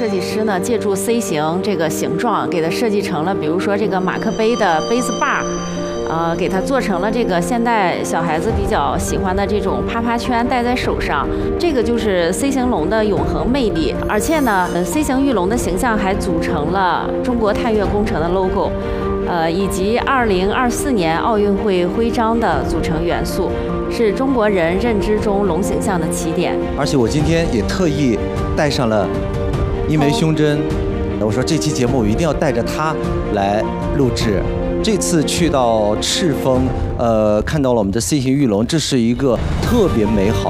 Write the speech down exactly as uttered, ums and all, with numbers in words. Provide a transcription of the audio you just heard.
设计师呢，借助 C 型这个形状，给它设计成了，比如说这个马克杯的杯子把儿。呃，给它做成了这个现代小孩子比较喜欢的这种啪啪圈，戴在手上。这个就是 C 型龙的永恒魅力。而且呢，呃 ，C 型玉龙的形象还组成了中国探月工程的 logo， 呃，以及二零二四年奥运会徽章的组成元素，是中国人认知中龙形象的起点。 而且我今天也特意带上了一枚胸针，我说这期节目我一定要带着它来录制。这次去到赤峰，呃，看到了我们的 C 型玉龙，这是一个特别美好。